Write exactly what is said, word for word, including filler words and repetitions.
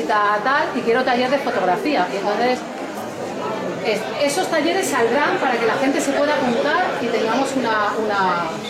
visita tal y quiero taller de fotografía. Y entonces es, esos talleres saldrán para que la gente se pueda apuntar y tengamos una, una